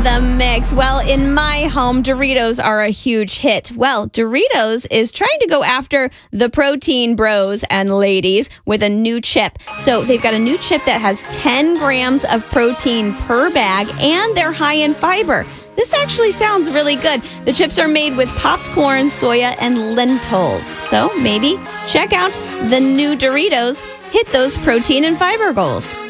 the mix. Well, in my home, Doritos are a huge hit. Well, Doritos is trying to go after the protein bros and ladies with a new chip. So they've got a new chip that has 10 grams of protein per bag, and they're high in fiber. This actually sounds really good. The chips are made with popped corn, soya, and lentils. So maybe check out the new Doritos. Hit those protein and fiber goals.